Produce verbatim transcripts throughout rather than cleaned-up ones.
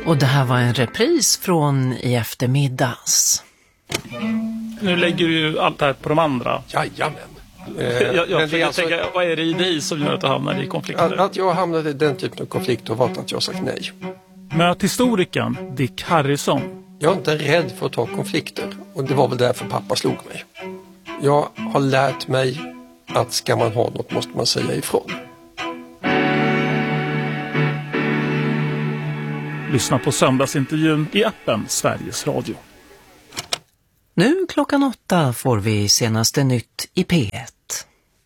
Och det här var en repris från i eftermiddags. Nu lägger du ju allt det här på de andra. Jajamän. Eh, jag jag försöker alltså, tänka, vad är det i dig som gör att du hamnar i konflikter? Att, att jag hamnade i den typen av konflikter har varit att jag har sagt nej. Möt historikern Dick Harrison. Jag är inte rädd för att ta konflikter. Och det var väl därför pappa slog mig. Jag har lärt mig att ska man ha något måste man säga ifrån. Lyssna på söndagsintervjun i appen Sveriges Radio. Nu klockan åtta får vi senaste nytt i P ett.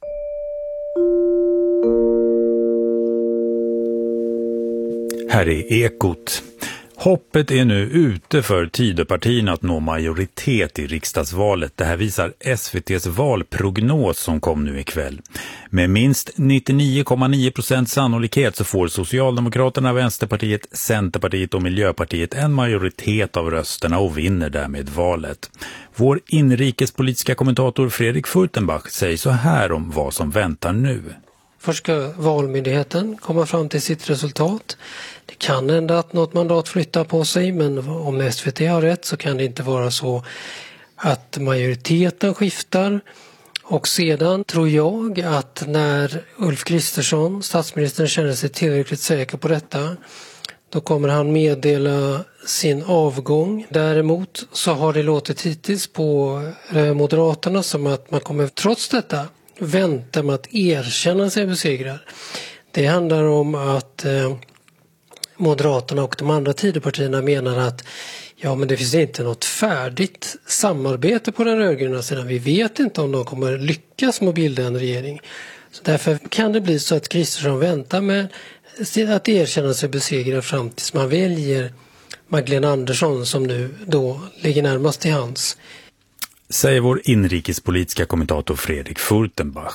Här är Ekot. Hoppet är nu ute för Tidöpartierna att nå majoritet i riksdagsvalet. Det här visar S V T:s valprognos som kom nu ikväll. Med minst nittionio komma nio procent sannolikhet så får Socialdemokraterna, Vänsterpartiet, Centerpartiet och Miljöpartiet en majoritet av rösterna och vinner därmed valet. Vår inrikespolitiska kommentator Fredrik Furtenbach säger så här om vad som väntar nu. Först ska valmyndigheten komma fram till sitt resultat. Det kan hända att något mandat flyttar på sig, men om S V T har rätt så kan det inte vara så att majoriteten skiftar. Och sedan tror jag att när Ulf Kristersson, statsministern, känner sig tillräckligt säker på detta, då kommer han meddela sin avgång. Däremot så har det låtit hittills på Moderaterna som att man kommer trots detta vänta med att erkänna sig besegrad. Det handlar om att eh, Moderaterna och de andra Tidöpartierna menar att ja, men det finns inte något färdigt samarbete på den rödgröna sidan. Vi vet inte om de kommer lyckas med att bilda en regering. Så därför kan det bli så att Kristersson väntar med att erkänna sig besegrad fram tills man väljer Magdalena Andersson som nu då ligger närmast till hands. Säger vår inrikespolitiska kommentator Fredrik Furtenbach.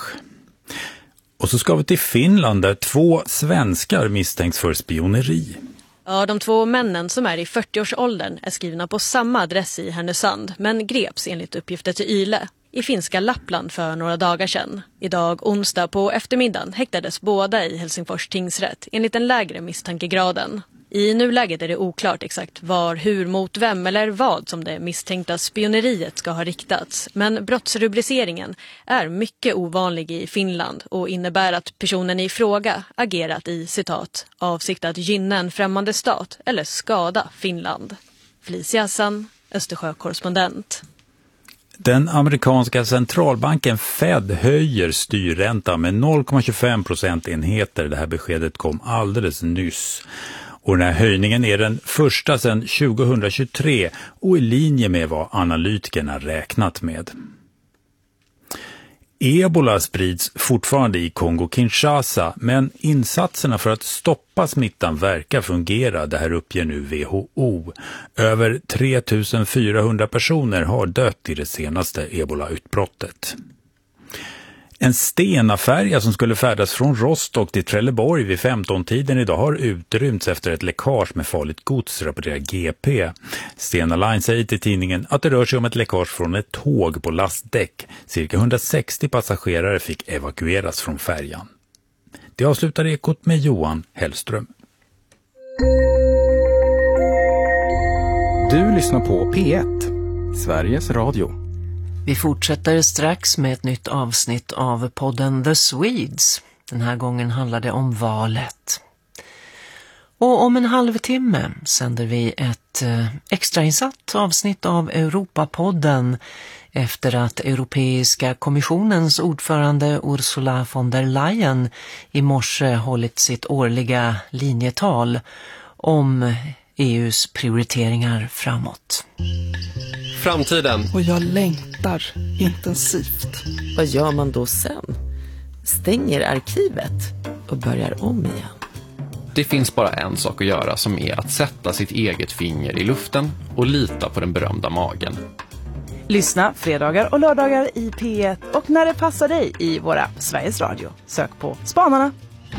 Och så ska vi till Finland där två svenskar misstänks för spioneri. Ja, de två männen som är i fyrtioårsåldern är skrivna på samma adress i Härnösand men greps enligt uppgifter till Yle i finska Lappland för några dagar sedan. Idag onsdag på eftermiddagen häktades båda i Helsingfors tingsrätt enligt den lägre misstankegraden. I nuläget är det oklart exakt var, hur, mot vem eller vad som det misstänkta spioneriet ska ha riktats. Men brottsrubriceringen är mycket ovanlig i Finland och innebär att personen i fråga agerat i, citat, avsikt att gynna en främmande stat eller skada Finland. Felicia Hassan, Östersjö-korrespondent. Den amerikanska centralbanken Fed höjer styrräntan med noll komma tjugofem procentenheter. Det här beskedet kom alldeles nyss. Och den här höjningen är den första sedan tjugohundratjugotre och i linje med vad analytikerna räknat med. Ebola sprids fortfarande i Kongo-Kinshasa, men insatserna för att stoppa smittan verkar fungera. Det här uppger nu W H O. Över tre tusen fyrahundra personer har dött i det senaste Ebola-utbrottet. En stenafärja som skulle färdas från Rostock till Trelleborg vid femton-tiden idag har utrymts efter ett läckage med farligt gods, rapporterar G P. Stena Line säger till tidningen att det rör sig om ett läckage från ett tåg på lastdäck. Cirka hundrasextio passagerare fick evakueras från färjan. Det avslutar Ekot med Johan Hellström. Du lyssnar på P ett, Sveriges Radio. Vi fortsätter strax med ett nytt avsnitt av podden The Swedes. Den här gången handlar det om valet. Och om en halvtimme sänder vi ett extrainsatt avsnitt av Europapodden efter att Europeiska kommissionens ordförande Ursula von der Leyen i morse hållit sitt årliga linjetal om E U:s prioriteringar framåt. Framtiden. Och jag längtar intensivt. Vad gör man då sen? Stänger arkivet och börjar om igen. Det finns bara en sak att göra som är att sätta sitt eget finger i luften och lita på den berömda magen. Lyssna fredagar och lördagar i P ett och när det passar dig i våra Sveriges Radio. Sök på Spanarna.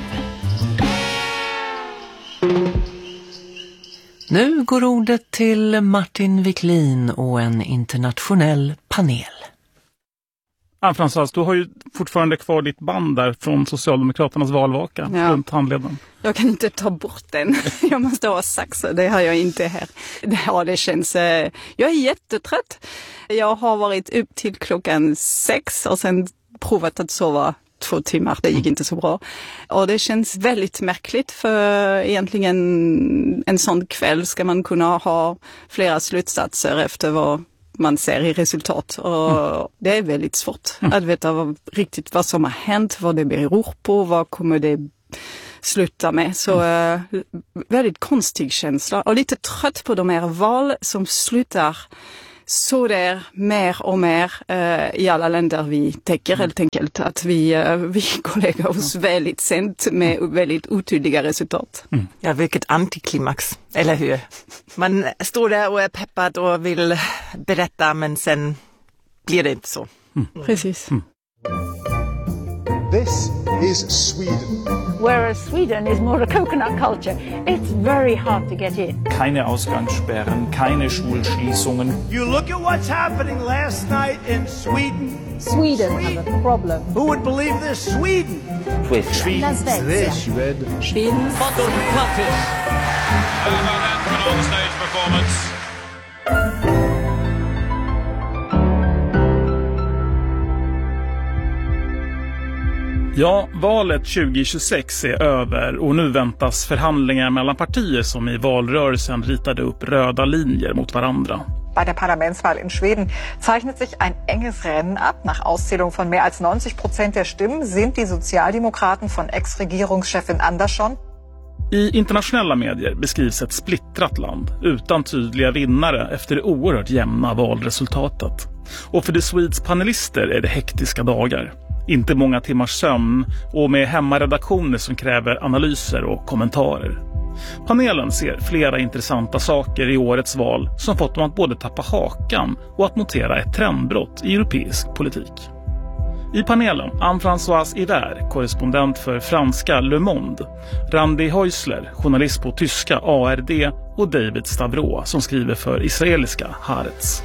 Nu går ordet till Martin Wiklin och en internationell panel. Ann-Françoise, du har ju fortfarande kvar ditt band där från Socialdemokraternas valvaka ja. runt handleden. Jag kan inte ta bort den. Jag måste ha saxar, det har jag inte här. Ja, det känns... Jag är jättetrött. Jag har varit upp till klockan sex och sen provat att sova två timmar. Det gick inte så bra. Och det känns väldigt märkligt, för egentligen en sån kväll ska man kunna ha flera slutsatser efter vad man ser i resultat. Och mm. det är väldigt svårt mm. att veta vad, riktigt vad som har hänt, vad det beror på, vad kommer det sluta med. Så mm. uh, väldigt konstig känsla. Och lite trött på de här val som slutar så där mer och mer uh, i alla länder vi täcker mm. helt enkelt. Att vi, uh, vi går lägga oss mm. väldigt sent med väldigt otydliga resultat. Mm. Ja, vilket antiklimax, eller hur? Man står där och är peppad och vill berätta, men sen blir det inte så. Mm. Precis. Mm. This is Sweden. Whereas Sweden is more a coconut culture. It's very hard to get in. Keine Ausgangssperren, keine Schulschließungen. You look at what's happening last night in Sweden. Sweden, Sweden. have a problem. Who would believe this? Sweden. Sweden. Sweden. Sweden. On stage performance. Ja, valet tjugo tjugosex är över och nu väntas förhandlingar mellan partier som i valrörelsen ritade upp röda linjer mot varandra. Bei der Parlamentswahl in Schweden zeichnet sich ein enges Rennen ab. Nach Auszählung von mehr als neunzig Prozent der Stimmen sind die Sozialdemokraten von Ex-Regierungschefin Andersson. I internationella medier beskrivs ett splittrat land utan tydliga vinnare efter det oerhört jämna valresultatet. Och för The Swedes panelister är det hektiska dagar. Inte många timmars sömn och med hemmaredaktioner som kräver analyser och kommentarer. Panelen ser flera intressanta saker i årets val som fått dem att både tappa hakan och att notera ett trendbrott i europeisk politik. I panelen Ann-Françoise Hiver, korrespondent för franska Le Monde, Randi Häusler, journalist på tyska A R D och David Stavro som skriver för israeliska Haaretz.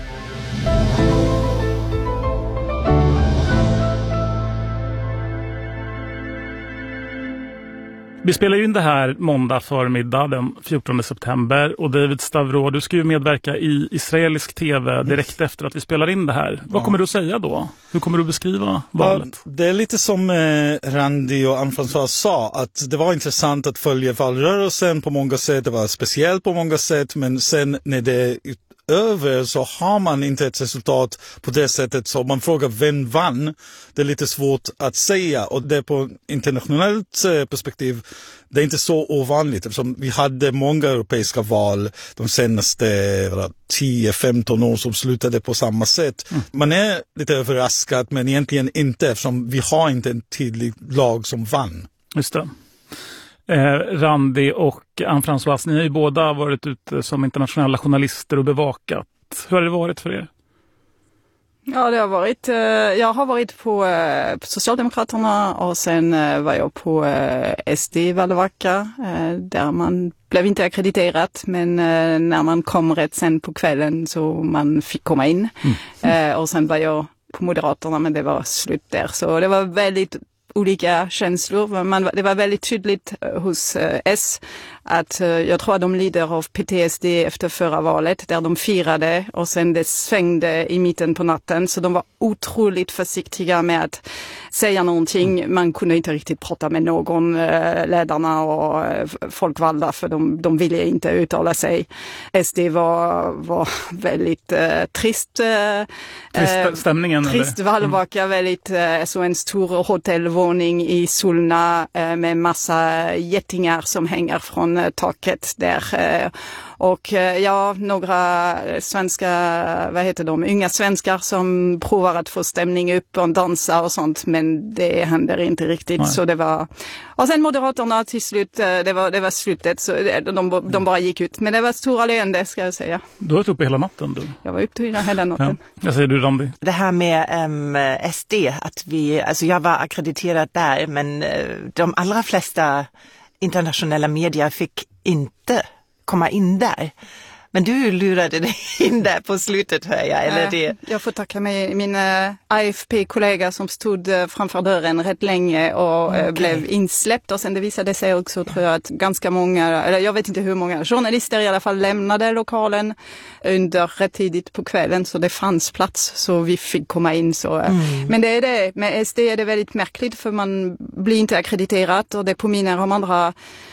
Vi spelar in det här måndag förmiddag den fjortonde september och David Stavro, du ska ju medverka i israelisk tv direkt efter att vi spelar in det här. Vad kommer du att säga då? Hur kommer du att beskriva valet? Ja, det är lite som eh, Randi och Ann-Françoise sa, att det var intressant att följa valrörelsen på många sätt, det var speciellt på många sätt, men sen när det över så har man inte ett resultat på det sättet, så man frågar vem vann, det är lite svårt att säga, och det är på internationellt perspektiv det är inte så ovanligt eftersom vi hade många europeiska val de senaste tio femton år som slutade på samma sätt. Mm. Man är lite överraskad men egentligen inte, eftersom vi har inte en tydlig lag som vann. Just det. Eh, Randi och Ann-Françoise, ni har ju båda varit ute som internationella journalister och bevakat. Hur har det varit för er? Ja, det har varit, eh, jag har varit på, eh, på Socialdemokraterna och sen eh, var jag på eh, S D-valvaka eh, där man blev inte akkrediterat, men eh, när man kom rätt sen på kvällen så man fick komma in. Mm. Eh, och sen var jag på Moderaterna, men det var slut där. Så det var väldigt olika känslor. Man, det var väldigt tydligt hos eh, S att eh, jag tror att de lider av P T S D efter förra valet där de firade och sen det svängde i mitten på natten, så de var otroligt försiktiga med att säga någonting. Man kunde inte riktigt prata med någon, eh, ledarna och eh, folkvalda, för de, de ville inte uttala sig. S D var, var väldigt eh, trist. Eh, trist stämningen? Trist valvaka, mm. väldigt, eh, så en stor hotellvåning i Solna eh, med massa getingar som hänger från eh, taket där. Eh, och eh, ja, några svenska, vad heter de, unga svenskar som provar att få stämning upp och dansa och sånt, men det händer inte riktigt. Nej. Så det var, och sen Moderaterna till slut, det var, det var slutet, så de, de bara gick ut. Men det var stora leende, ska jag säga. Du har varit uppe hela natten, du? Jag var uppe hela natten. Ja. Jag säger du, Randi? Det här med um, S D, att vi, alltså jag var akkrediterad där, men uh, de allra flesta internationella medier fick inte komma in där. Men du lurade dig in där på slutet, hör jag, eller det? Jag får tacka mig min uh, A F P-kollega som stod uh, framför dörren rätt länge och uh, okay. blev insläppt. Och sen det visade sig också, tror jag, att ganska många, eller jag vet inte hur många journalister i alla fall lämnade lokalen under rätt tidigt på kvällen, så det fanns plats så vi fick komma in. Så, uh. mm. Men det är det, med S D är det väldigt märkligt för man blir inte akkrediterat och det påminner om andra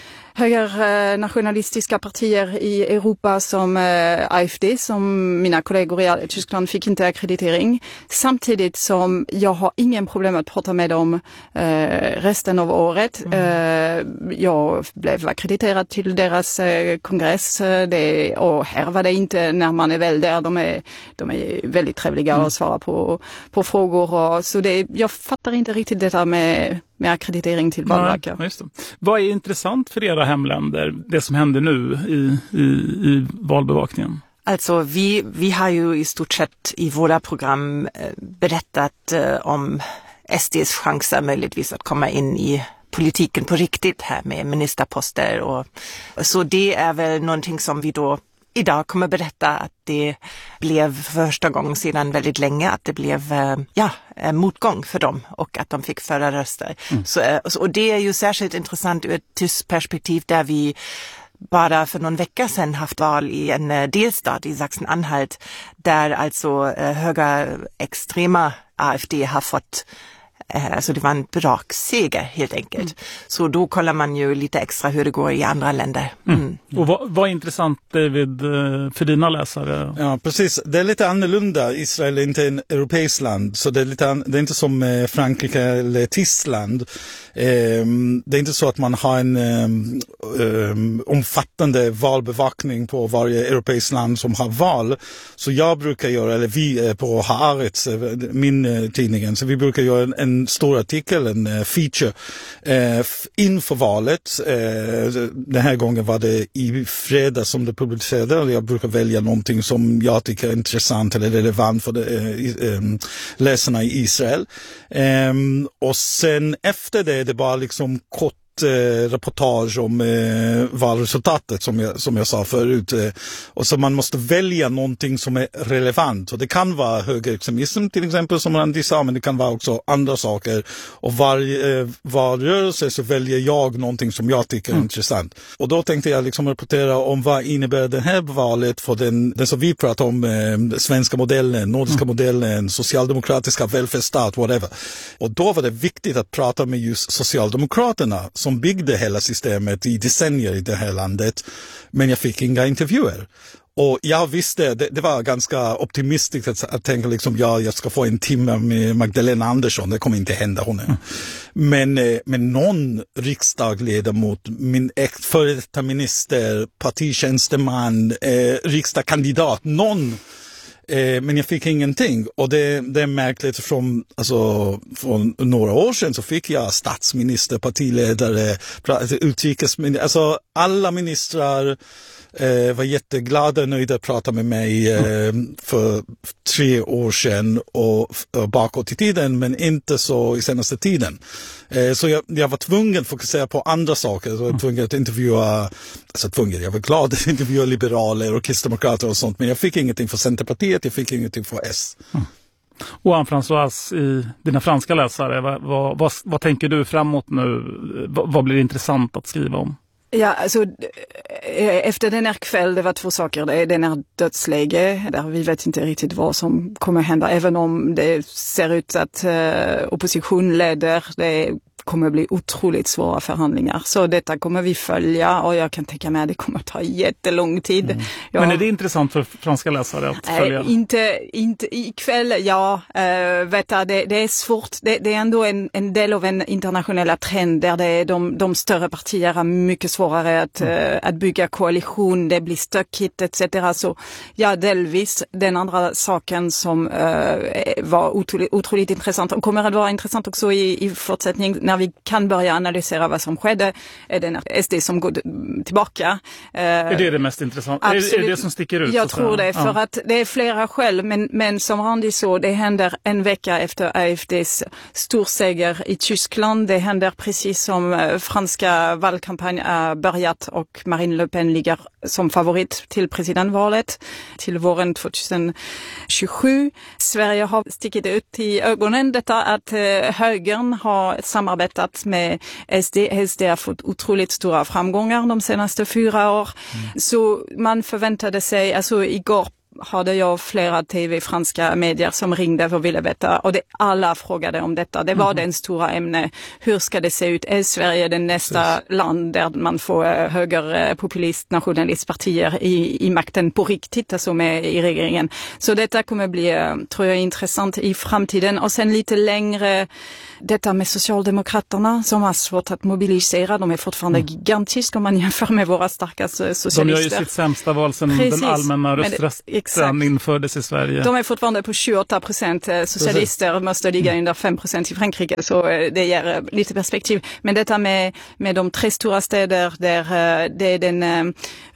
högernationalistiska partier i Europa som eh, A F D, som mina kollegor i Tyskland fick inte akkreditering. Samtidigt som jag har ingen problem att prata med dem eh, resten av året. Mm. Eh, jag blev akkrediterad till deras eh, kongress det, och här var det inte när man är väl där. De är, de är väldigt trevliga mm. och svarar på, på frågor. Och, så det, jag fattar inte riktigt detta med med akkreditering till valverkar. Ja, just det. Vad är intressant för era hemländer, det som händer nu i, i, i valbevakningen? Alltså vi, vi har ju i stort sett i våra program berättat eh, om S D:s chanser möjligtvis att komma in i politiken på riktigt här med ministerposter. Och, så det är väl någonting som vi då idag kommer berätta att det blev första gången sedan väldigt länge att det blev ja, motgång för dem och att de fick föra röster. Mm. Så, och det är ju särskilt intressant ur ett tyskt perspektiv där vi bara för någon vecka sedan haft val i en delstat i Sachsen-Anhalt där alltså högerextrema A F D har fått. Alltså det var en brakseger helt enkelt. Mm. Så då kollar man ju lite extra hur det går i andra länder. Mm. Mm. Och vad, vad är intressant, David, för dina läsare? Ja, precis. Det är lite annorlunda. Israel är inte en europeisk land. Så det är, lite an- det är inte som Frankrike eller Tyskland. Um, det är inte så att man har en um, um, omfattande valbevakning på varje europeisk land som har val. Så jag brukar göra, eller vi på Haaretz, min uh, tidningen, så vi brukar göra en, en stor artikel, en uh, feature uh, inför valet. Uh, den här gången var det i fredag som det publicerade. Jag brukar välja någonting som jag tycker är intressant eller relevant för det, uh, um, läsarna i Israel. Um, och sen efter det det bara liksom kort eh, reportage om eh, valresultatet som jag, som jag sa förut. Eh, och så man måste välja någonting som är relevant. Och det kan vara högerextremism till exempel som Randi sa, men det kan vara också andra saker. Och varje eh, valrörelse så väljer jag någonting som jag tycker är mm. intressant. Och då tänkte jag liksom rapportera om vad innebär det här valet för den, den som vi pratar om, eh, svenska modellen, nordiska mm. modellen, socialdemokratiska välfärdsstat, whatever. Och då var det viktigt att prata med just Socialdemokraterna som byggde hela systemet i decennier i det här landet. Men jag fick inga intervjuer. Och jag visste, det, det var ganska optimistiskt att, att tänka liksom, ja, jag ska få en timme med Magdalena Andersson, det kommer inte hända hon är. Mm. Men, eh, men någon riksdagsledamot, min ex före detta minister, partitjänsteman, eh, riksdagskandidat, någon. Eh, men jag fick ingenting. Och det, det är märkligt från, alltså, från några år sedan så fick jag statsminister, partiledare, utrikesminister, alltså alla ministrar eh, var jätteglada och nöjda att prata med mig eh, för tre år sedan och, och bakåt i tiden, men inte så i senaste tiden. Eh, så jag, jag var tvungen att fokusera på andra saker. Så jag var tvungen att intervjua, alltså tvungen, jag var glad att intervjua liberaler och kristdemokrater och sånt, men jag fick ingenting för Centerpartiet, jag fick ingenting för S. Mm. Och Anne-Françoise, i dina franska läsare, vad, vad, vad, vad tänker du framåt nu? Vad, vad blir intressant att skriva om? Ja, alltså efter den här kväll, det var två saker. Det är den här dödsläge, där vi vet inte riktigt vad som kommer hända. Även om det ser ut att uh, opposition leder, det kommer bli otroligt svåra förhandlingar. Så detta kommer vi följa och jag kan tänka mig att det kommer ta jättelång tid. Mm. Ja. Men är det intressant för franska läsare att följa? Äh, inte, inte ikväll, ja. Äh, vet du, det, det är svårt. Det, det är ändå en, en del av en internationella trend där det är de, de större partier har mycket svårare att, mm. äh, att bygga koalition. Det blir stökigt et cetera. Så ja, delvis den andra saken som äh, var otroligt, otroligt intressant och kommer att vara intressant också i, i fortsättning när vi kan börja analysera vad som skedde är det när S D som går tillbaka. Är det det mest intressanta? Är, är det det som sticker ut? Jag tror det, för ja. att det är flera skäl, men, men som Randi så, det händer en vecka efter A F D:s storseger i Tyskland. Det händer precis som eh, franska valkampanjen har börjat och Marine Le Pen ligger som favorit till presidentvalet till våren tjugohundratjugosju. Sverige har stickit ut i ögonen detta att eh, högern har samarbetat med S D. S D har fått otroligt stora framgångar de senaste fyra år. Mm. Så man förväntade sig, alltså igår hade jag flera tv-franska medier som ringde för att ville veta, och det alla frågade om detta. Det var mm. den stora ämne. Hur ska det se ut? Är Sverige den nästa Precis. land där man får högerpopulist nationalistpartier i, i makten på riktigt, alltså med i regeringen? Så detta kommer bli, tror jag, intressant i framtiden. Och sen lite längre, detta med Socialdemokraterna som har svårt att mobilisera. De är fortfarande mm. gigantiska om man jämför med våra starkaste socialister. De gör ju sitt sämsta val sedan Precis. den allmänna rösträtten infördes i Sverige. De är fortfarande på tjugoåtta procent. Socialister Precis. måste ligga under fem procent i Frankrike, så det ger lite perspektiv. Men detta med, med de tre stora städer där det är den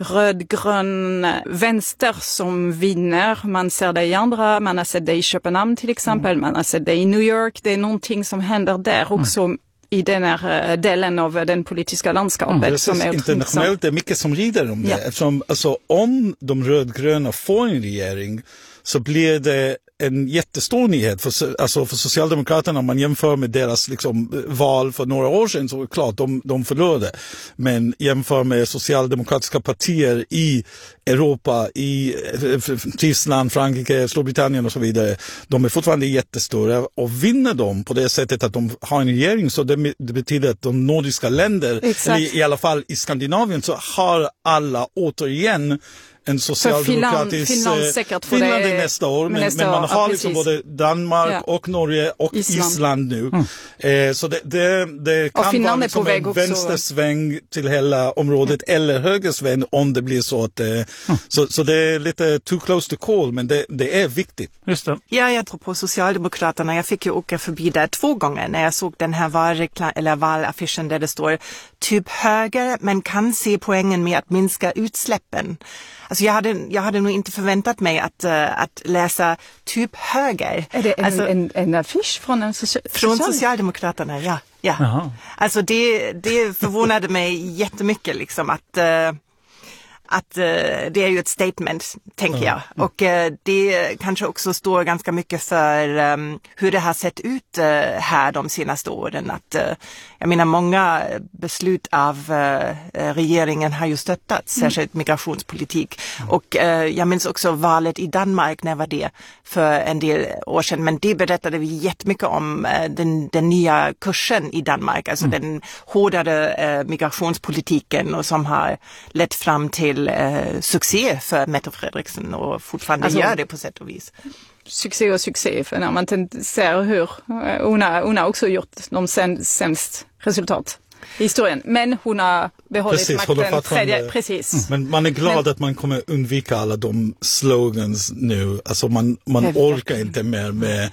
rödgrön vänster som vinner. Man ser det i andra, man har sett det i Köpenhamn till exempel, mm. man har sett det i New York. Det är någonting som händer där också. Mm. i den här delen av den politiska landskapet. Mm, som är internationellt är mycket som rider om det. Ja. Eftersom, alltså, om de rödgröna får en regering så blir det en jättestor nyhet för, alltså för Socialdemokraterna. Om man jämför med deras liksom, val för några år sedan, så är det klart de, de förlorade. Men jämför med socialdemokratiska partier i Europa, i Tyskland, Frankrike, Storbritannien och så vidare, de är fortfarande jättestora, och vinner de på det sättet att de har en regering, så det, det betyder att de nordiska länder, Exakt. eller i alla fall i Skandinavien, så har alla återigen en socialdemokratisk Finland, Finland säkert för Finland det, är nästa år, men, nästa men man år, har ja, liksom både Danmark ja. och Norge och Island, Island nu. Mm. Eh, så det, det, det kan vara liksom en vänstersväng till hela området mm. eller högersväng om det blir så att eh, mm. så, så det är lite too close to call, men det, det är viktigt. Just det. Ja, jag tror på Socialdemokraterna. Jag fick ju åka förbi där två gånger när jag såg den här valreklam- eller valaffischen där det står typ höger, men kan se poängen med att minska utsläppen. Alltså jag hade, jag hade nog inte förväntat mig att, uh, att läsa typ höger. Är det en, alltså, en, en affisch från en socia- Från Socialdemokraterna, ja. ja. Jaha. Alltså det, det förvånade mig jättemycket liksom att... Uh, att uh, det är ju ett statement, tänker jag. Mm. Och uh, det kanske också står ganska mycket för um, hur det har sett ut uh, här de senaste åren. Att, uh, jag menar, många beslut av uh, regeringen har ju stöttat, mm. särskilt migrationspolitik. Mm. Och uh, jag minns också valet i Danmark, när var det? För en del år sedan. Men det berättade vi jättemycket om uh, den, den nya kursen i Danmark. Alltså mm. den hårdare uh, migrationspolitiken, och som har lett fram till Eh, succé för Mette Frederiksen, och fortfarande alltså, gör det på sätt och vis. Succé och succé, för när man ser hur hon har, hon har också gjort de sämst resultat i historien, men hon har behållit precis, makten tredje, precis. Men man är glad men, att man kommer undvika alla de slogans nu, alltså man, man orkar inte mer med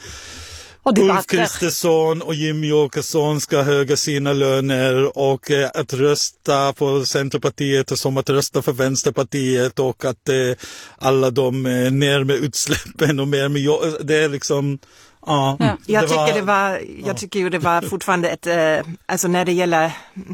Ulf Kristersson och Jimmy Åkesson ska höja sina löner, och eh, att rösta på Centerpartiet är som att rösta för Vänsterpartiet, och att eh, alla de eh, ner med utsläppen och mer med jobb, det är liksom ja, ja. Jag tycker var, det var jag tycker ju det var fortfarande ett eh, alltså när det gäller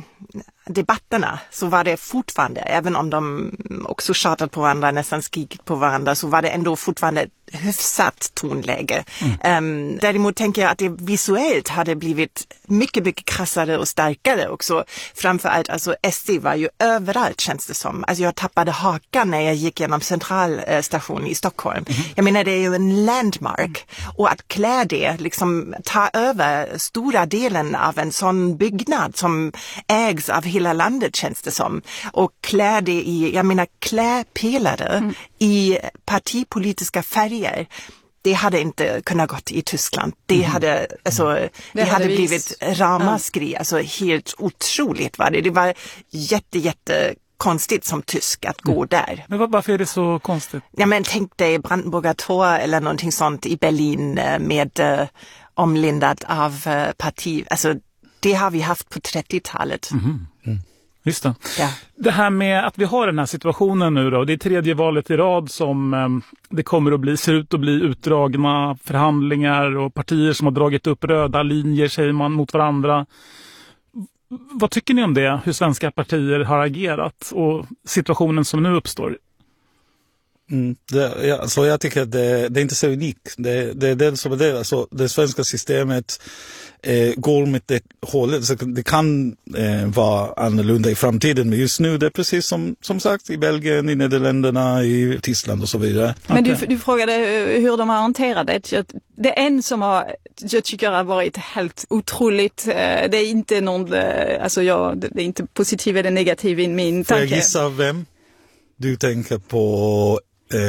debatterna, så var det fortfarande, även om de också tjatat på varandra, nästan skrikit på varandra, så var det ändå fortfarande ett hyfsat tonläge. Mm. Um, däremot tänker jag att det visuellt hade blivit mycket, mycket krassare och starkare också. Framförallt, alltså S D var ju överallt, känns det som. Alltså jag tappade hakan när jag gick genom centralstationen i Stockholm. Mm. Jag menar, det är ju en landmark. Mm. Och att klä det, liksom ta över stora delen av en sån byggnad som ägs av hela landet, känns det som. Och klä det i, jag menar, kläpelare mm. i partipolitiska färger. Det hade inte kunnat gått i Tyskland. Det mm. hade, alltså, det, det hade, hade blivit ramaskri. Ja. Alltså helt otroligt var det. Det var jätte, jätte konstigt som tysk att gå mm. där. Men varför är det så konstigt? Ja, men tänk dig Brandenburger Tor eller någonting sånt i Berlin med uh, omlindat av uh, parti. Alltså det har vi haft på trettiotalet. Mm. Mm. Just det. Ja. Det här med att vi har den här situationen nu då, det är tredje valet i rad som eh, det kommer att bli, ser ut att bli utdragna förhandlingar och partier som har dragit upp röda linjer, säger man, mot varandra. Vad tycker ni om det, hur svenska partier har agerat och situationen som nu uppstår? Mm, det, ja, så jag tycker att det, det är inte så unikt. Det, det är det som är det. Alltså, det svenska systemet eh, går med det hållet. Så det kan eh, vara annorlunda i framtiden. Men just nu det är precis som, som sagt i Belgien, i Nederländerna, i Tyskland och så vidare. Men okay. du, du frågade hur de har hanterat det. Det är en som har, jag tycker har varit helt otroligt. Det är inte någon, alltså jag, det är inte positiv eller negativ i min tanke. Får jag gissa vem du tänker på?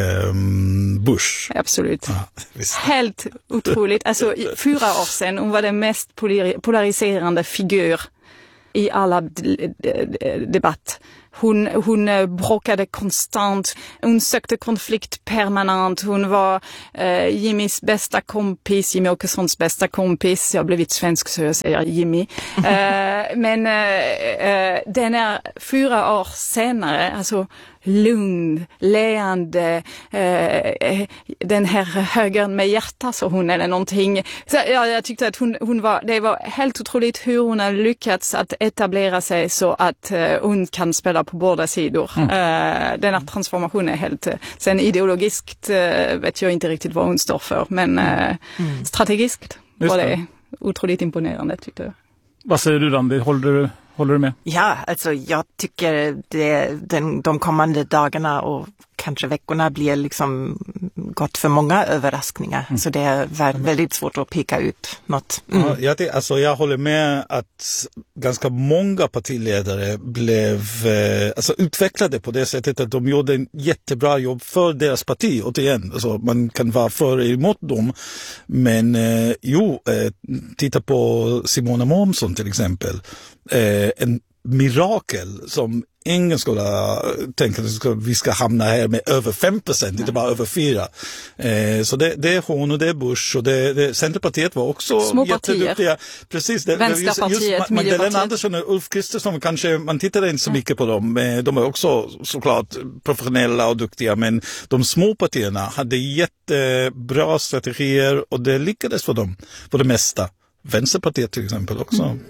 Um, Bush. Absolut. Ja, helt otroligt. Alltså i, fyra år sedan hon var den mest polariserande figur i alla d- d- debatt. Hon, hon bråkade konstant. Hon sökte konflikt permanent. Hon var eh, Jimmys bästa kompis, Jimmy Åkessons bästa kompis. Jag har blivit svensk så jag säger Jimmy. eh, men eh, den är fyra år senare, alltså lugn, leende, eh, den här högern med hjärta så hon eller någonting. Så, ja, jag tyckte att hon, hon var, det var helt otroligt hur hon har lyckats att etablera sig så att eh, hon kan spela på båda sidor. Mm. Eh, den här transformationen är helt, sen ideologiskt eh, vet jag inte riktigt vad hon står för, men eh, mm. strategiskt var det, det otroligt imponerande tyckte jag. Vad säger du, Randi? Håller du Håller du med? Ja, alltså jag tycker det, den, de kommande dagarna och kanske veckorna blir liksom gott för många överraskningar. Mm. Så det är väldigt svårt att peka ut något. Mm. Ja, jag, alltså jag håller med att ganska många partiledare blev eh, alltså utvecklade på det sättet att de gjorde en jättebra jobb för deras parti. Återigen, alltså man kan vara för eller emot dem. Men eh, jo, eh, titta på Simona Månsson till exempel. Eh, en mirakel som ingen skulle tänka att vi ska hamna här med över fem procent, inte bara över fyra. Eh, så det, det är hon och det är Bush och det, det, Centerpartiet var också små jätteduktiga. Precis, det, Vänsterpartiet, just, just Magdalena Andersson och Ulf Kristersson, kanske man tittar inte så mycket på dem. De är också såklart professionella och duktiga, men de små partierna hade jättebra strategier och det lyckades för dem på det mesta. Vänsterpartiet till exempel också. Mm.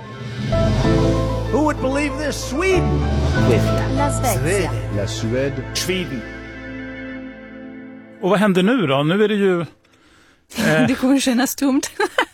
Who would believe this? Sweden! La Svezia. La Suède. Sweden. Och vad händer nu då? Nu är det ju... Eh... Det kommer kännas tomt.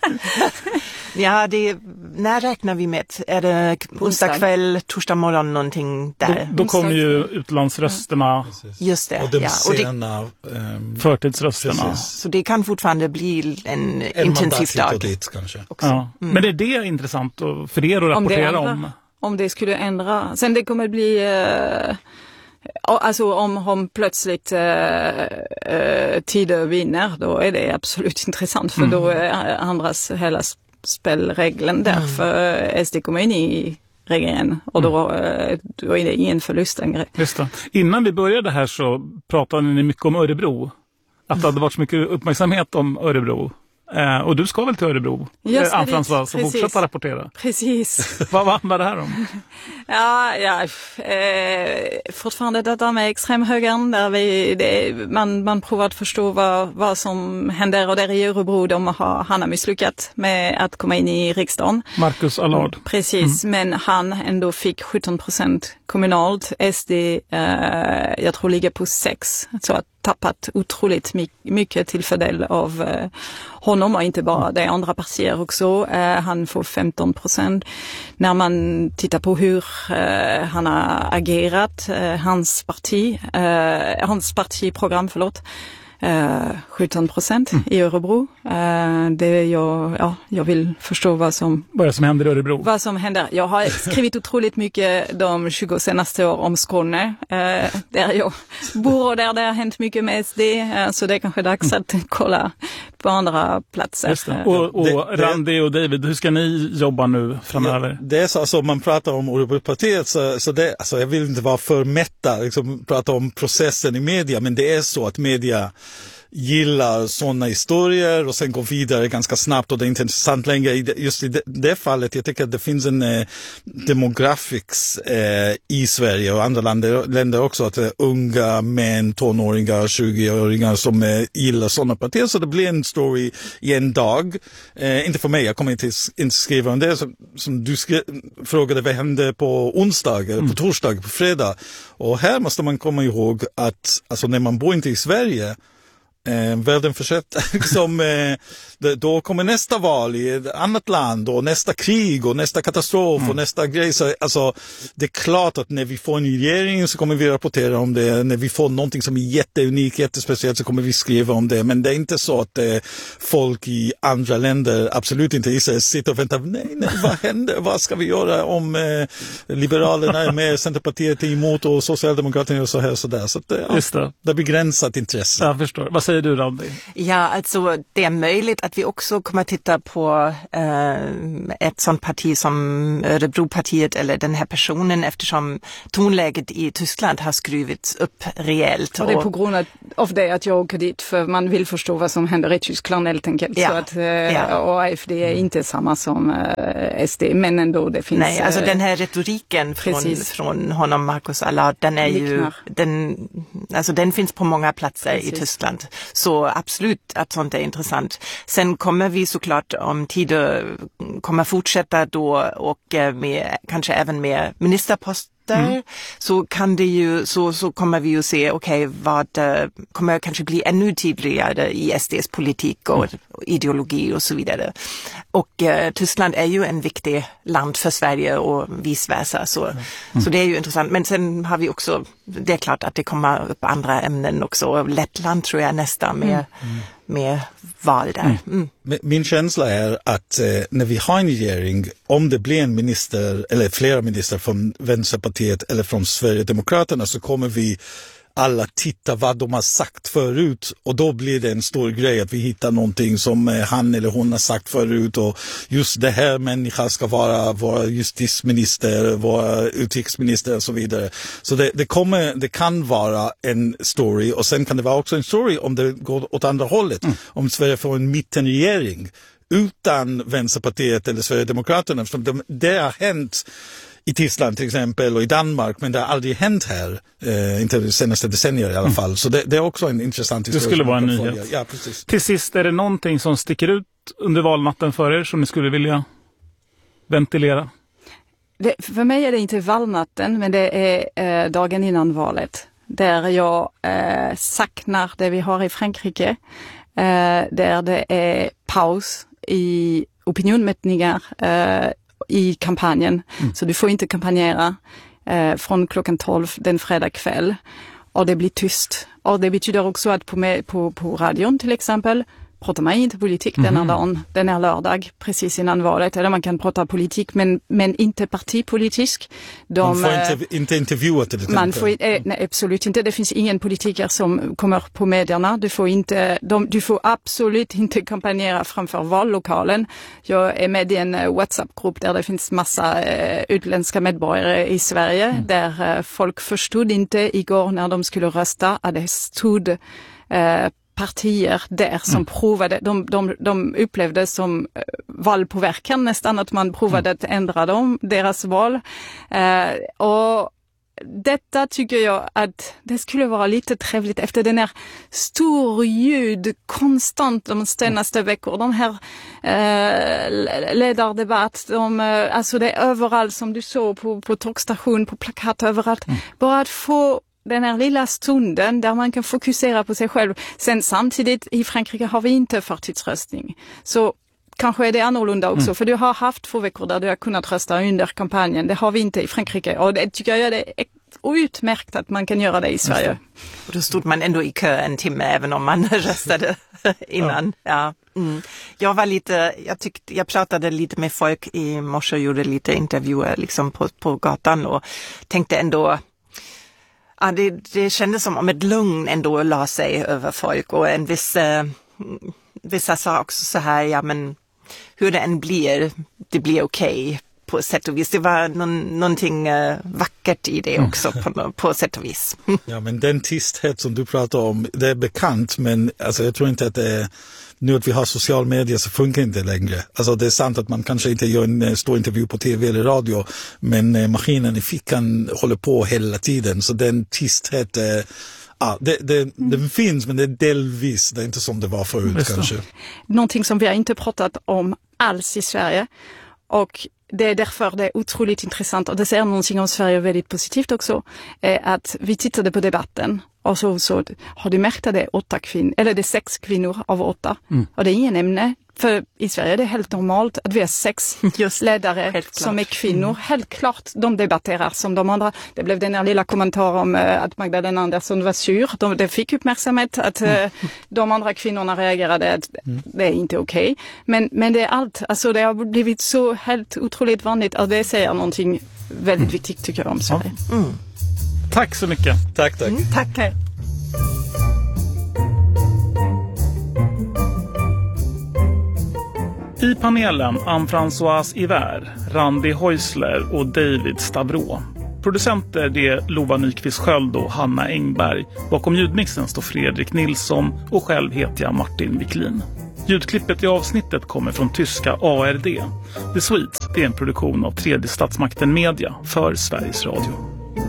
Ja, det, när räknar vi med? Är det onsdag kväll, torsdag morgon, någonting där? Då, då kommer ju utlandsrösterna. Just det. Och de ja. sena och det, um, förtidsrösterna. Precis. Så det kan fortfarande bli en, en intensiv dag. Dit, kanske. Ja. Mm. Men är det intressant för er att rapportera om? Om det, om det skulle ändra. Sen det kommer bli... Uh, alltså om hon plötsligt uh, uh, tider vinner, då är det absolut intressant. För mm. då är andras hela spelregeln där. Mm. För uh, S D kommer in i regeln och då, uh, då är det ingen förlust längre. Just det. Innan vi började här så pratade ni mycket om Örebro. Att det hade varit så mycket uppmärksamhet om Örebro. Eh, och du ska väl till Örebro? Just eh, François, så fortsätta rapportera. Precis. vad, vad handlar det här om? Ja, ja eh, fortfarande detta med extremhögern där vi, det, man, man provar att förstå vad, vad som händer och där i Örebro de har, han har misslyckat med att komma in i riksdagen. Marcus Allard. Precis, mm. men han ändå fick sjutton procent kommunalt. S D, eh, jag tror ligger på sex, så att tappat otroligt mycket till fördel av eh, honom och inte bara det andra partier också. Eh, han får femton procent. När man tittar på hur eh, han har agerat, eh, hans parti, eh, hans partiprogram, förlåt, eh, sjutton procent mm. i Örebro. Eh, det jag, ja, jag vill förstå vad som, vad som händer i Örebro. Vad som händer. Jag har skrivit otroligt mycket de tjugo senaste år om Skåne. Eh, där jag bor och där det har hänt mycket med S D. Eh, så det är kanske dags att kolla på andra platser. Och, och det, Randi och David, hur ska ni jobba nu framöver? Ja, det är så, alltså, man pratar om Örebropartiet så, så det, alltså, jag vill inte vara för mätta, liksom, prata om processen i media, men det är så att media gillar sådana historier och sen går vidare ganska snabbt och det är inte intressant längre. Just i det, det fallet, jag tycker att det finns en eh, demographics eh, i Sverige och andra länder, länder också, att eh, unga män, tonåringar, tjugoåringar som eh, gillar sådana partier, så det blir en story i en dag. Eh, inte för mig, jag kommer inte, inte skriva om det. Som, som du skrev, frågade, vad hände på onsdag, mm. på torsdag, på fredag. Och här måste man komma ihåg att alltså, när man bor inte i Sverige, Eh, världen fortsätter liksom, eh, det, då kommer nästa val i ett annat land och nästa krig och nästa katastrof mm. och nästa grej. Så, alltså, det är klart att när vi får en regering så kommer vi rapportera om det. När vi får någonting som är jätteunikt, jättespeciellt, så kommer vi skriva om det. Men det är inte så att eh, folk i andra länder, absolut inte i sig, sitter och väntar, nej, nej, vad händer? Vad ska vi göra om eh, Liberalerna är med, Centerpartiet är emot och Socialdemokraterna och så här så där. Så att, ja, Just det. det är begränsat intresse. Jag förstår. Vad säger du, Randi? Ja, alltså det är möjligt att vi också kommer att titta på eh, ett sånt parti som Örebropartiet eller den här personen, eftersom tonläget i Tyskland har skruvits upp rejält. Och det är på grund av det att jag åker dit, för man vill förstå vad som händer i Tyskland helt enkelt. Ja. Så att, eh, ja. och A F D är inte samma som eh, S D, men ändå det finns... Nej, alltså den här retoriken från, från honom, Markus Allard, den är ju, den, alltså den finns på många platser precis. I Tyskland. Så absolut att sånt är intressant. Sen kommer vi såklart om tider kommer fortsätta då och med, kanske även med ministerposter. Mm. Så kan det ju, så, så kommer vi ju se, okej, okay, vad uh, kommer kanske bli ännu tydligare i S D:s politik och, mm. och ideologi och så vidare. Och uh, Tyskland är ju en viktig land för Sverige och vice versa, så, mm. så det är ju intressant. Men sen har vi också, det är klart att det kommer upp andra ämnen också. Lettland tror jag nästa med, mm. med val där. Mm. Mm. Min känsla är att eh, när vi har en regering, om det blir en minister eller flera minister från Vänsterpartiet eller från Sverigedemokraterna, så kommer vi alla titta vad de har sagt förut, och då blir det en stor grej att vi hittar någonting som eh, han eller hon har sagt förut, och just det här människan ska vara vår justitieminister, vår utrikesminister och så vidare. Så det, det, kommer, det kan vara en story, och sen kan det vara också en story om det går åt andra hållet. Mm. Om Sverige får en mittenregering utan Vänsterpartiet eller Sverigedemokraterna. Det, det har hänt i Tyskland till exempel och i Danmark, men det har aldrig hänt här, eh, inte de senaste decennier i alla fall. Mm. Så det, det är också en intressant historia. Det skulle vara en nyhet. Ja, precis. Till sist, är det någonting som sticker ut under valnatten för er som ni skulle vilja ventilera? Det, för mig är det inte valnatten, men det är eh, dagen innan valet. Där jag eh, saknar det vi har i Frankrike. Eh, där det är paus i opinionmätningar eh, i kampanjen. Mm. Så du får inte kampanjera eh, från klockan tolv den fredag kväll. Och det blir tyst. Och det betyder också att på, med, på, på radion till exempel pratar man inte politik mm. den här dagen. Den är lördag precis innan valet. Eller man kan prata politik men, men inte partipolitisk. De, man får inte, inte intervjua till exempel. Man får, eh, nej, absolut inte. Det finns ingen politiker som kommer på medierna. Du får, inte, de, du får absolut inte kampanjera framför vallokalen. Jag är med i en WhatsApp-grupp där det finns massa eh, utländska medborgare i Sverige. Mm. Där eh, folk förstod inte igår när de skulle rösta att det stod eh, partier där som mm. provade, de, de, de upplevde som uh, valpåverkan nästan, att man provade mm. att ändra dem, deras val. Uh, och detta tycker jag att det skulle vara lite trevligt efter den här stor ljud konstant de senaste veckor. De här uh, ledardebatt, de, uh, alltså det är överallt som du såg på, på tågstation, på plakat överallt. Mm. Bara att få den här lilla stunden där man kan fokusera på sig själv. Sen samtidigt i Frankrike har vi inte förtidsröstning. Så kanske är det annorlunda också. Mm. För du har haft två veckor där du har kunnat rösta under kampanjen. Det har vi inte i Frankrike. Och det tycker jag det är utmärkt att man kan göra det i Sverige. Och då stod man ändå i kö en timme även om man röstade innan. Ja. Ja. Mm. Jag var lite, jag tyckte, jag pratade lite med folk i morse och gjorde lite intervjuer liksom på, på gatan och tänkte ändå, ja, det, det kändes som om ett lugn ändå la sig över folk, och en viss, eh, vissa sa också så här, ja men hur det än blir, det blir okej. på sätt och vis. Det var någon, någonting uh, vackert i det också på, på sätt och vis. Ja, men den tysthet som du pratar om, det är bekant, men alltså, jag tror inte att det är, nu att vi har social media så funkar inte längre. Alltså det är sant att man kanske inte gör en uh, stor intervju på tv eller radio, men uh, maskinen i fickan håller på hela tiden, så den tysthet uh, Ja, det, det, mm. det finns, men det är delvis, det är inte som det var förut kanske. Någonting som vi har inte pratat om alls i Sverige, och det är därför det är otroligt intressant, och det säger någonting om Sverige väldigt positivt också, är att vi tittade på debatten och så, så har du märkt att det är åtta kvinnor, eller det är sex kvinnor av åtta, mm. och det är ingen ämne. För i Sverige är det helt normalt att vi har sex Just, ledare självklart. Som är kvinnor. Mm. Helt klart, de debatterar som de andra. Det blev den här lilla kommentaren om uh, att Magdalena Andersson var sur. De, det fick uppmärksamhet att uh, mm. de andra kvinnorna reagerade att mm. det är inte okej. Okay. Men, men det är allt. Alltså det har blivit så helt otroligt vanligt att det säger någonting väldigt mm. viktigt tycker jag om Sverige. Mm. Tack så mycket. Tack, tack. Mm, tack. I panelen Anne-Françoise Hiver, Randi Häusler och David Stavro. Producenter det är Lova Nyqvist Sköld och Hanna Engberg. Bakom ljudmixen står Fredrik Nilsson och själv heter jag Martin Wiklin. Ljudklippet i avsnittet kommer från tyska A R D. The Swedes är en produktion av tredje statsmakten media för Sveriges Radio.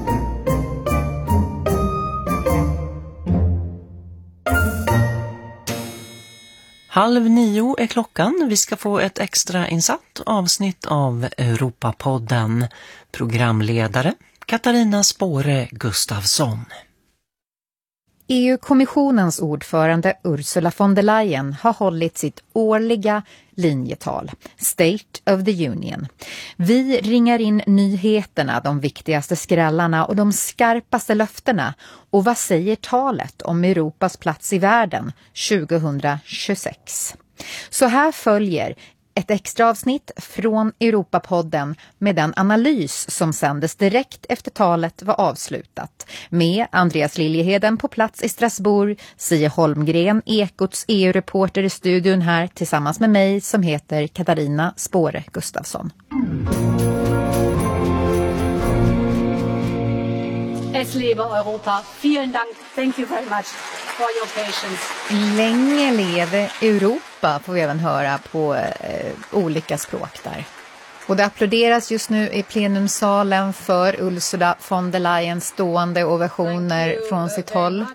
Halv nio är klockan. Vi ska få ett extra insatt avsnitt av Europapodden. Programledare Katarina Spåre Gustafsson. E U-kommissionens ordförande Ursula von der Leyen har hållit sitt årliga linjetal, State of the Union. Vi ringar in nyheterna, de viktigaste skrällarna och de skarpaste löftena. Och vad säger talet om Europas plats i världen tjugohundratjugosex? Så här följer ett extra avsnitt från Europapodden med den analys som sändes direkt efter talet var avslutat. Med Andreas Liljeheden på plats i Strasbourg, Sia Holmgren, Ekots E U-reporter i studion här tillsammans med mig som heter Katarina Spåre Gustafsson. Es lebe Europa. Vielen Dank. Thank you very much for your patience. Länge leve Europa får vi även höra på eh, olika språk där. Och det applåderas just nu i plenumsalen för Ursula von der Leyen stående ovationer från sitt håll.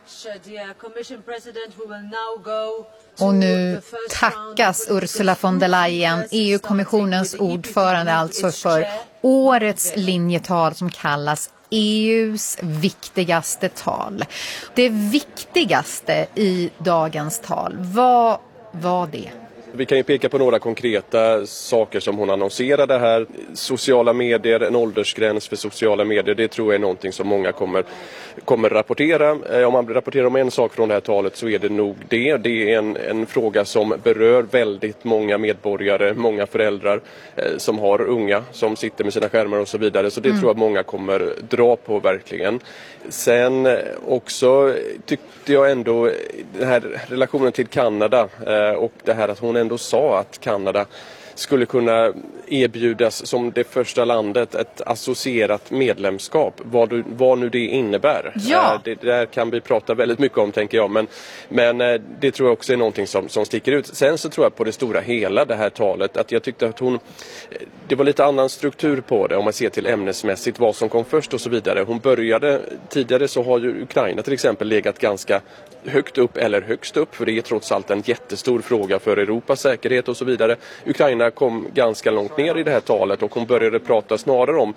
Och nu tackas Ursula von der Leyen, E U-kommissionens ordförande, alltså för årets linjetal som kallas E U:s viktigaste tal. Det viktigaste i dagens tal, vad var det? Vi kan ju peka på några konkreta saker som hon annonserade här. Sociala medier, en åldersgräns för sociala medier, det tror jag är någonting som många kommer, kommer rapportera. Om man rapporterar om en sak från det här talet så är det nog det. Det är en, en fråga som berör väldigt många medborgare, många föräldrar eh, som har unga som sitter med sina skärmar och så vidare. Så det mm. tror jag många kommer dra på verkligen. Sen också tyckte jag ändå den här relationen till Kanada eh, och det här att hon ändå sa att Kanada skulle kunna erbjudas som det första landet ett associerat medlemskap, vad, du, vad nu det innebär. Ja. Det där kan vi prata väldigt mycket om, tänker jag, men, men det tror jag också är någonting som, som sticker ut. Sen så tror jag på det stora hela det här talet att jag tyckte att hon, det var lite annan struktur på det om man ser till ämnesmässigt vad som kom först och så vidare. Hon började, tidigare så har ju Ukraina till exempel legat ganska högt upp eller högst upp, för det är trots allt en jättestor fråga för Europas säkerhet och så vidare. Ukraina kom ganska långt ner i det här talet och hon började prata snarare om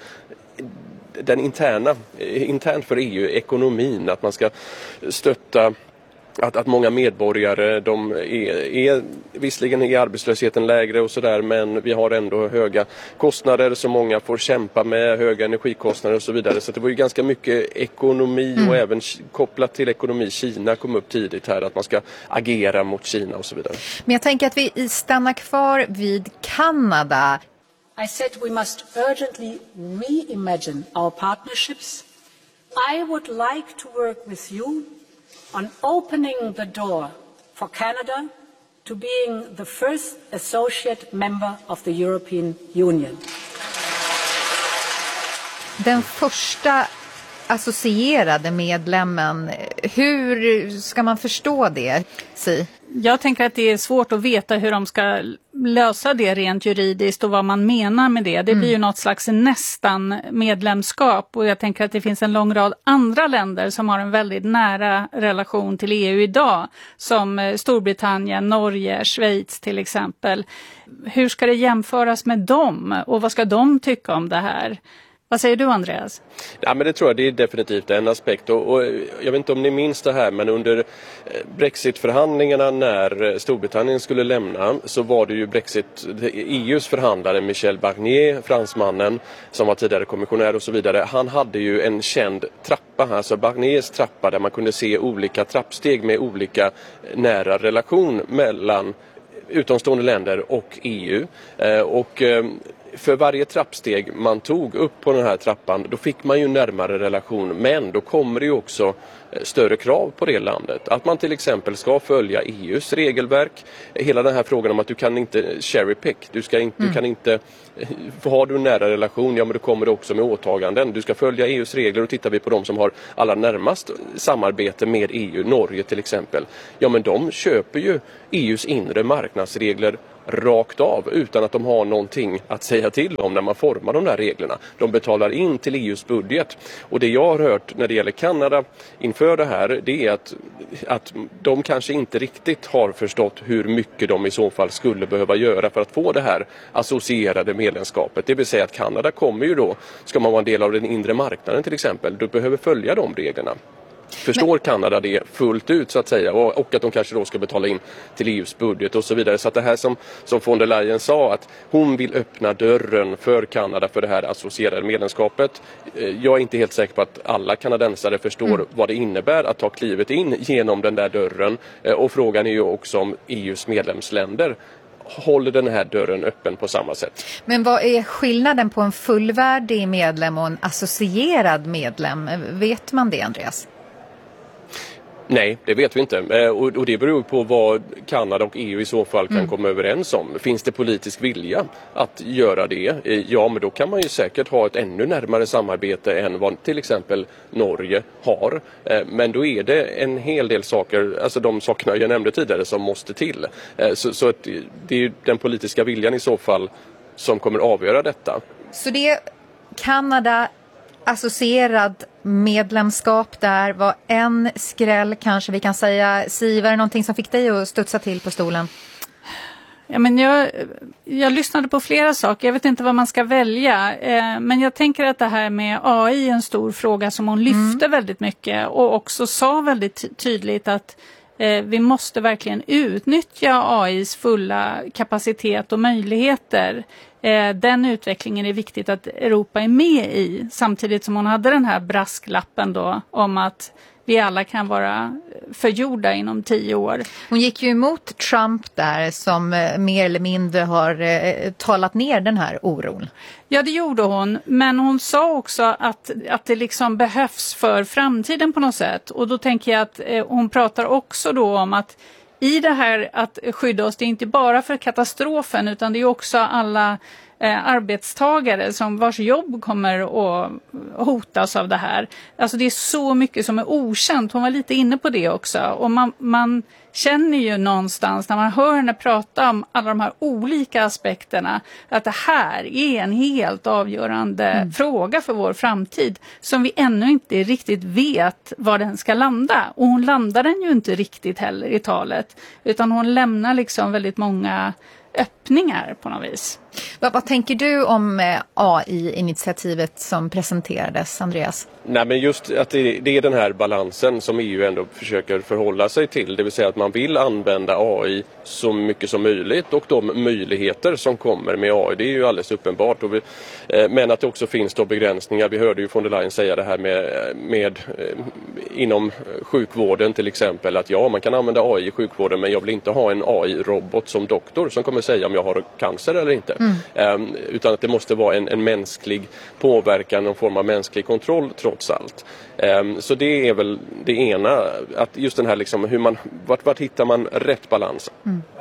den interna, internt för E U, ekonomin, att man ska stötta Att, att många medborgare, de är, är visserligen är arbetslösheten lägre och sådär, men vi har ändå höga kostnader som många får kämpa med, höga energikostnader och så vidare. Så det var ju ganska mycket ekonomi mm. och även kopplat till ekonomi. Kina kom upp tidigt här, att man ska agera mot Kina och så vidare. Men jag tänker att vi stannar kvar vid Kanada. I said we must urgently reimagine our partnerships. I would like to work with you on opening the door for Canada to being the first associate member of the European Union. den första associerade medlemmen, hur ska man förstå det, Si? Jag tänker att det är svårt att veta hur de ska lösa det rent juridiskt och vad man menar med det. Det blir mm. ju något slags nästan medlemskap, och jag tänker att det finns en lång rad andra länder som har en väldigt nära relation till E U idag, som Storbritannien, Norge, Schweiz till exempel. Hur ska det jämföras med dem och vad ska de tycka om det här? Vad säger du, Andreas? Ja, men det tror jag det är definitivt en aspekt. Och, och jag vet inte om ni minns det här, men under Brexit-förhandlingarna när Storbritannien skulle lämna så var det ju Brexit, E U:s förhandlare Michel Barnier, fransmannen som var tidigare kommissionär och så vidare. Han hade ju en känd trappa, alltså Barniers trappa, där man kunde se olika trappsteg med olika nära relation mellan utomstående länder och E U. Eh, och eh, för varje trappsteg man tog upp på den här trappan, då fick man ju närmare relation, men då kommer det ju också större krav på det landet. Att man till exempel ska följa E U:s regelverk. Hela den här frågan om att du kan inte cherry pick, du, ska inte, mm. du kan inte, har du en nära relation, ja men då kommer det också med åtaganden. Du ska följa E U:s regler, och tittar vi på de som har allra närmast samarbete med E U, Norge till exempel, ja men de köper ju E U:s inre marknadsregler rakt av utan att de har någonting att säga till om när man formar de där reglerna. De betalar in till E U:s budget. Och det jag har hört när det gäller Kanada inför det här, det är att, att de kanske inte riktigt har förstått hur mycket de i så fall skulle behöva göra för att få det här associerade medlemskapet. Det vill säga att Kanada kommer ju då, ska man vara en del av den inre marknaden till exempel, du behöver följa de reglerna. Förstår Men... Kanada det fullt ut så att säga, och, och att de kanske då ska betala in till E U:s budget och så vidare. Så att det här som, som von der Leyen sa, att hon vill öppna dörren för Kanada för det här associerade medlemskapet. Jag är inte helt säker på att alla kanadensare förstår mm. vad det innebär att ta klivet in genom den där dörren. Och frågan är ju också om E U:s medlemsländer håller den här dörren öppen på samma sätt. Men vad är skillnaden på en fullvärdig medlem och en associerad medlem? Vet man det, Andreas? Nej, det vet vi inte. Och det beror på vad Kanada och E U i så fall kan mm. komma överens om. Finns det politisk vilja att göra det? Ja, men då kan man ju säkert ha ett ännu närmare samarbete än vad till exempel Norge har. Men då är det en hel del saker, alltså de sakerna jag nämnde tidigare, som måste till. Så, så att det är ju den politiska viljan i så fall som kommer avgöra detta. Så det Kanada associerad medlemskap där var en skräll, kanske vi kan säga. Siv, var det någonting som fick dig att studsa till på stolen? Ja, men jag, jag lyssnade på flera saker. Jag vet inte vad man ska välja. Eh, men jag tänker att det här med A I är en stor fråga som hon lyfte mm. väldigt mycket. Och också sa väldigt tydligt att eh, vi måste verkligen utnyttja A I:s fulla kapacitet och möjligheter. Den utvecklingen är viktigt att Europa är med i, samtidigt som hon hade den här brasklappen då om att vi alla kan vara förgjorda inom tio år. Hon gick ju emot Trump där, som mer eller mindre har eh, talat ner den här oron. Ja, det gjorde hon, men hon sa också att, att det liksom behövs för framtiden på något sätt. Och då tänker jag att eh, hon pratar också då om att i det här att skydda oss, det är inte bara för katastrofen, utan det är också alla eh, arbetstagare som vars jobb kommer att hotas av det här. Alltså det är så mycket som är okänt. Hon var lite inne på det också. Och man, man känner ju någonstans när man hör henne prata om alla de här olika aspekterna att det här är en helt avgörande mm. fråga för vår framtid som vi ännu inte riktigt vet var den ska landa. Och hon landar den ju inte riktigt heller i talet, utan hon lämnar liksom väldigt många öppningar på något vis. Vad, vad tänker du om A I-initiativet som presenterades, Andreas? Nej, men just att det, det är den här balansen som E U ändå försöker förhålla sig till. Det vill säga att man vill använda A I så mycket som möjligt, och de möjligheter som kommer med A I, det är ju alldeles uppenbart. Och vi, eh, men att det också finns då begränsningar. Vi hörde ju von der Leyen säga det här med, med eh, inom sjukvården till exempel, att ja, man kan använda A I i sjukvården, men jag vill inte ha en A I-robot som doktor som kommer säga om jag har cancer eller inte. Mm. Um, utan att det måste vara en, en mänsklig påverkan, en form av mänsklig kontroll trots allt. Um, så det är väl det ena, att just den här liksom hur man, vart, vart hittar man rätt balans? Mm.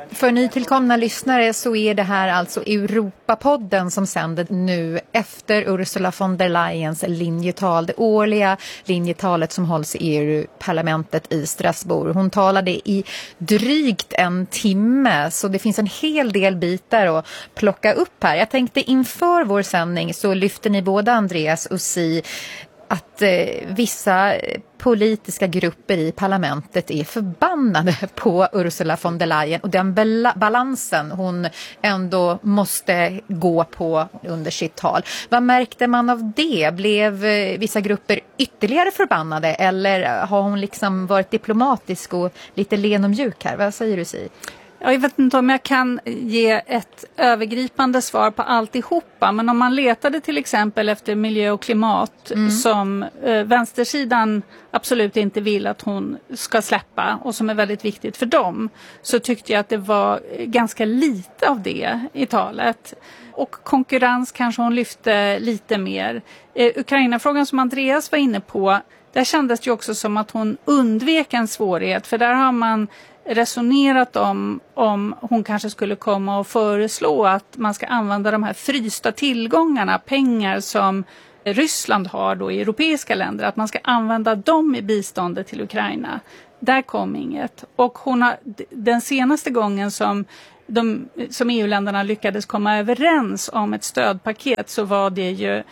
För nytillkomna lyssnare så är det här alltså Europapodden som sänder nu efter Ursula von der Leyens linjetal, det årliga linjetalet som hålls i E U-parlamentet i Strasbourg. Hon talade i drygt en timme, så det finns en hel del bitar att plocka upp här. Jag tänkte inför vår sändning så lyfter ni båda, Andreas och Si, att eh, vissa politiska grupper i parlamentet är förbannade på Ursula von der Leyen och den bala- balansen hon ändå måste gå på under sitt tal. Vad märkte man av det? Blev eh, vissa grupper ytterligare förbannade eller har hon liksom varit diplomatisk och lite len och mjuk här? Vad säger du, Si? Jag vet inte om jag kan ge ett övergripande svar på alltihopa, men om man letade till exempel efter miljö och klimat mm. som eh, vänstersidan absolut inte vill att hon ska släppa och som är väldigt viktigt för dem, så tyckte jag att det var ganska lite av det i talet. Och konkurrens kanske hon lyfte lite mer. Eh, Ukraina-frågan som Andreas var inne på, där kändes det ju också som att hon undvek en svårighet, för där har man resonerat om om hon kanske skulle komma och föreslå att man ska använda de här frysta tillgångarna, pengar som Ryssland har då i europeiska länder, att man ska använda dem i biståndet till Ukraina. Där kom inget. Och hon har, den senaste gången som, de, som E U-länderna lyckades komma överens om ett stödpaket, så var det ju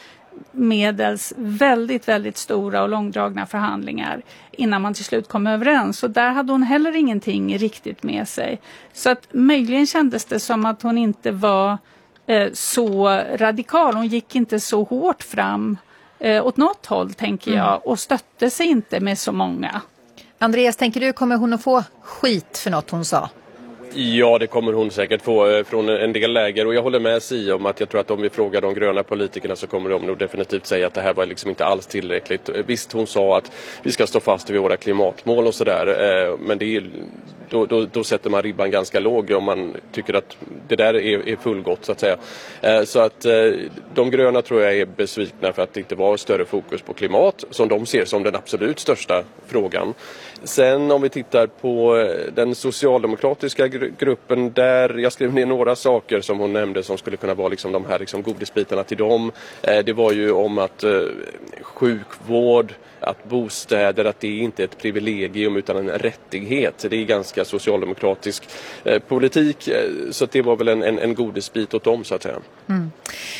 medels väldigt, väldigt stora och långdragna förhandlingar innan man till slut kom överens. Och där hade hon heller ingenting riktigt med sig. Så att möjligen kändes det som att hon inte var eh, så radikal. Hon gick inte så hårt fram eh, åt något håll, tänker jag. Mm. Och stötte sig inte med så många. Andreas, tänker du, kommer hon att få skit för något hon sa? Ja, det kommer hon säkert få från en del läger, och jag håller med Si om att jag tror att om vi frågar de gröna politikerna så kommer de nog definitivt säga att det här var liksom inte alls tillräckligt. Visst, hon sa att vi ska stå fast vid våra klimatmål och sådär, men det är, då, då, då sätter man ribban ganska låg om man tycker att det där är, är fullgott, så att säga. Så att de gröna tror jag är besvikna för att det inte var större fokus på klimat, som de ser som den absolut största frågan. Sen om vi tittar på den socialdemokratiska gruppen, där jag skrev ner några saker som hon nämnde som skulle kunna vara liksom de här liksom godisbitarna till dem. Det var ju om att sjukvård, att bostäder, att det inte är ett privilegium utan en rättighet. Det är ganska socialdemokratisk politik, så det var väl en, en, en godisbit åt dem, så att säga. Mm.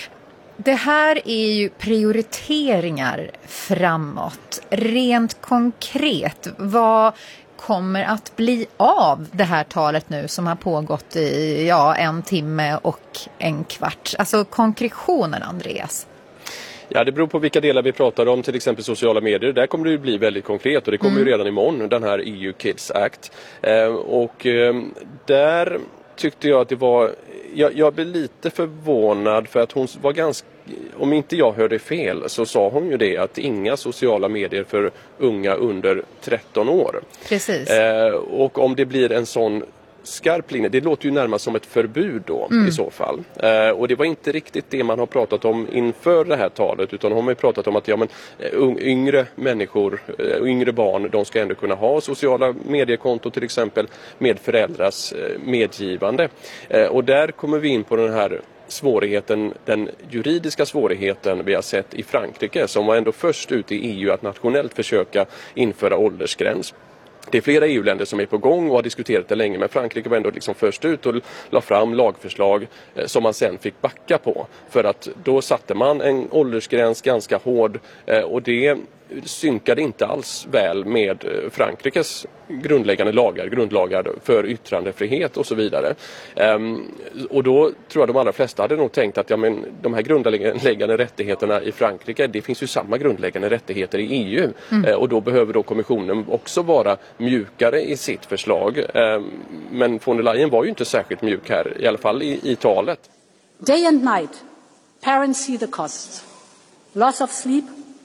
Det här är ju prioriteringar framåt. Rent konkret, vad kommer att bli av det här talet nu som har pågått i ja, en timme och en kvart? Alltså konkretionen, Andreas. Ja, det beror på vilka delar vi pratar om, till exempel sociala medier. Där kommer det ju bli väldigt konkret, och det kommer mm. ju redan imorgon, den här E U Kids Act. Eh, och eh, där tyckte jag att det var... Jag, jag blev lite förvånad för att hon var ganska... Om inte jag hörde fel så sa hon ju det, att inga sociala medier för unga under tretton år. Precis. Eh, och om det blir en sån skarp linje, det låter ju närmast som ett förbud då mm. i så fall. Eh, och det var inte riktigt det man har pratat om inför det här talet, utan har man ju pratat om att ja, men, yngre människor, yngre barn, de ska ändå kunna ha sociala mediekonto till exempel med föräldrars medgivande. Eh, och där kommer vi in på den här svårigheten, den juridiska svårigheten vi har sett i Frankrike, som var ändå först ut i E U att nationellt försöka införa åldersgräns. Det är flera E U-länder som är på gång och har diskuterat det länge, men Frankrike var ändå liksom först ut och la fram lagförslag eh, som man sen fick backa på. För att då satte man en åldersgräns ganska hård eh, och det synkade inte alls väl med Frankrikes grundläggande lagar, grundlagar för yttrandefrihet och så vidare. Um, och då tror jag de allra flesta hade nog tänkt att ja, men, de här grundläggande rättigheterna i Frankrike, det finns ju samma grundläggande rättigheter i E U. Mm. Uh, och då behöver då kommissionen också vara mjukare i sitt förslag. Um, men von der Leyen var ju inte särskilt mjuk här, i alla fall i, i talet. Day and night, parents see the costs. Loss of sleep,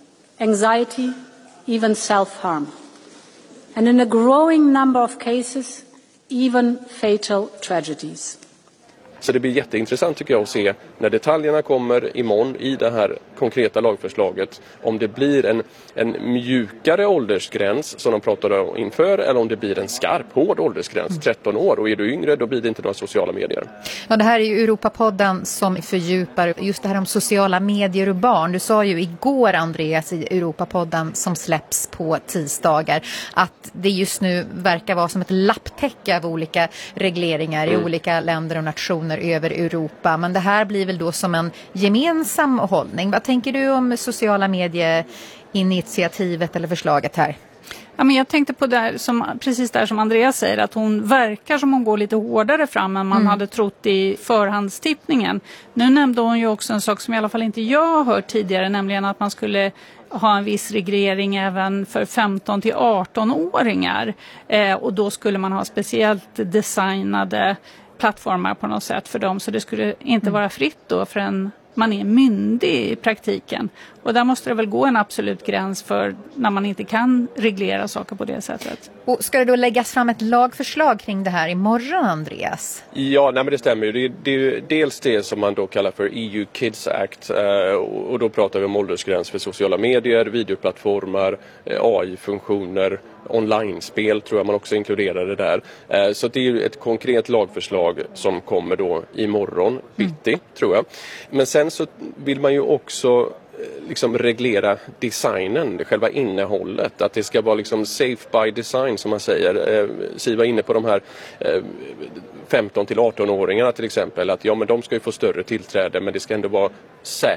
anxiety, even self-harm. And in a growing number of cases, even fatal tragedies. Så det blir jätteintressant tycker jag att se när detaljerna kommer imorgon i det här konkreta lagförslaget. Om det blir en, en mjukare åldersgräns som de pratade inför eller om det blir en skarp, hård åldersgräns, tretton år. Och är du yngre då blir det inte några sociala medier. Ja, det här är ju Europapodden som fördjupar just det här om sociala medier och barn. Du sa ju igår, Andreas, i Europapodden som släpps på tisdagar att det just nu verkar vara som ett lapptäcke av olika regleringar mm. i olika länder och nationer över Europa. Men det här blir väl då som en gemensam hållning. Vad tänker du om sociala medieinitiativet eller förslaget här? Ja, men jag tänkte på där som, precis där som Andreas säger, att hon verkar som hon går lite hårdare fram än man mm. hade trott i förhandstippningen. Nu nämnde hon ju också en sak som i alla fall inte jag har hört tidigare, nämligen att man skulle ha en viss reglering även för femton till arton-åringar. Eh, och då skulle man ha speciellt designade plattformar på något sätt för dem, så det skulle inte vara fritt då för en man är myndig i praktiken. Och där måste det väl gå en absolut gräns för när man inte kan reglera saker på det sättet. Och ska det då läggas fram ett lagförslag kring det här imorgon, Andreas? Ja, nej, men det stämmer ju. Det, det är ju dels det som man då kallar för E U Kids Act. Och då pratar vi om åldersgräns för sociala medier, videoplattformar, A I-funktioner, online-spel tror jag man också inkluderade där. Så det är ju ett konkret lagförslag som kommer då imorgon bitti, mm. tror jag. Men sen så vill man ju också liksom reglera designen, själva innehållet. Att det ska vara liksom safe by design som man säger. Siv var inne på de här femton till arton-åringarna till exempel. Att ja, men de ska ju få större tillträde men det ska ändå vara säkert.